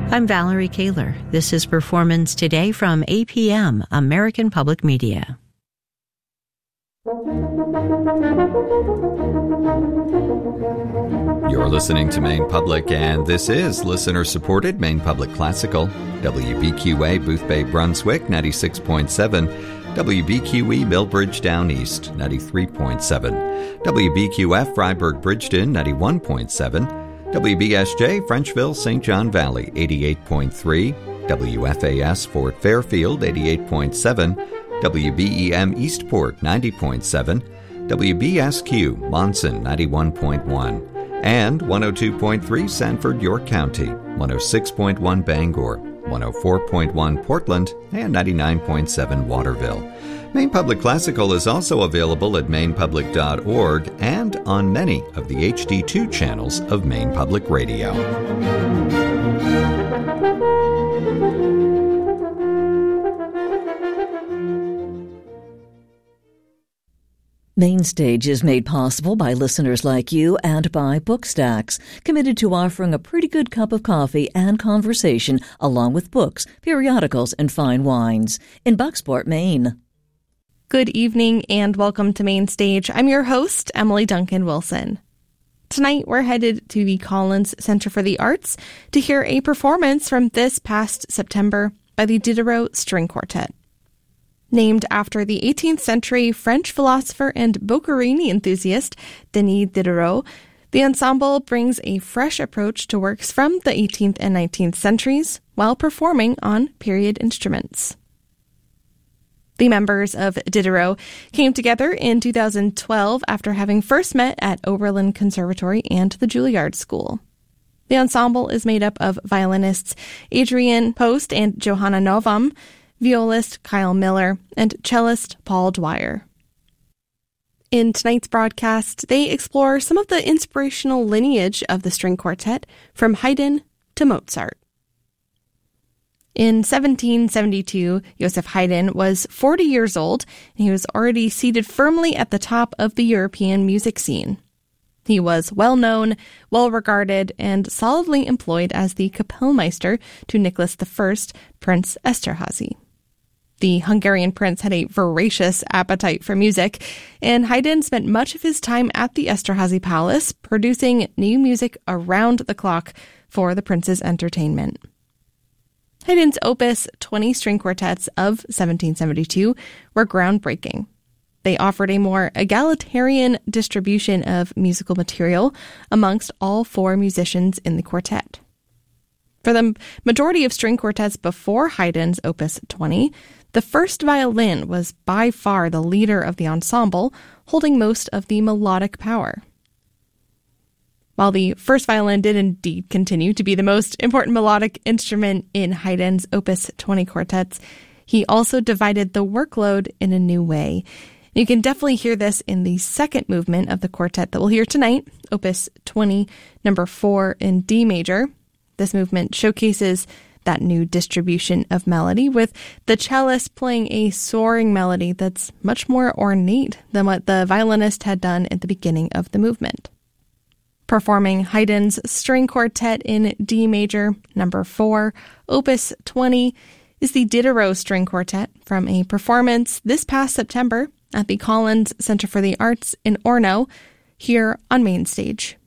I'm Valerie Kaler. This is Performance Today from APM, American Public Media. You're listening to Maine Public, and this is listener-supported Maine Public Classical. WBQA Booth Bay, Brunswick, 96.7. WBQE Millbridge Down East, 93.7. WBQF Freiburg Bridgeton, 91.7. WBSJ Frenchville St. John Valley, 88.3. WFAS Fort Fairfield, 88.7. WBEM Eastport, 90.7. WBSQ Monson, 91.1. And 102.3 Sanford, York County, 106.1 Bangor, 104.1 Portland, and 99.7 Waterville. Maine Public Classical is also available at mainepublic.org and on many of the HD2 channels of Maine Public Radio. Mainstage is made possible by listeners like you and by Bookstacks, committed to offering a pretty good cup of coffee and conversation along with books, periodicals, and fine wines in Bucksport, Maine. Good evening and welcome to Mainstage. I'm your host, Emily Duncan Wilson. Tonight we're headed to the Collins Center for the Arts to hear a performance from this past September by the Diderot String Quartet. Named after the 18th century French philosopher and Boccherini enthusiast Denis Diderot, the ensemble brings a fresh approach to works from the 18th and 19th centuries while performing on period instruments. The members of Diderot came together in 2012 after having first met at Oberlin Conservatory and the Juilliard School. The ensemble is made up of violinists Adrienne Post and Johanna Novam, violist Kyle Miller, and cellist Paul Dwyer. In tonight's broadcast, they explore some of the inspirational lineage of the string quartet from Haydn to Mozart. In 1772, Joseph Haydn was 40 years old, and he was already seated firmly at the top of the European music scene. He was well-known, well-regarded, and solidly employed as the Kapellmeister to Nicholas I, Prince Esterházy. The Hungarian prince had a voracious appetite for music, and Haydn spent much of his time at the Esterházy Palace producing new music around the clock for the prince's entertainment. Haydn's Opus 20 string quartets of 1772 were groundbreaking. They offered a more egalitarian distribution of musical material amongst all four musicians in the quartet. For the majority of string quartets before Haydn's Opus 20, the first violin was by far the leader of the ensemble, holding most of the melodic power. While the first violin did indeed continue to be the most important melodic instrument in Haydn's Opus 20 quartets, he also divided the workload in a new way. You can definitely hear this in the second movement of the quartet that we'll hear tonight, Opus 20, number 4 in D major. This movement showcases that new distribution of melody, with the cellist playing a soaring melody that's much more ornate than what the violinist had done at the beginning of the movement. Performing Haydn's string quartet in D major, number 4, Opus 20, is the Diderot String Quartet from a performance this past September at the Collins Center for the Arts in Orono, here on Mainstage.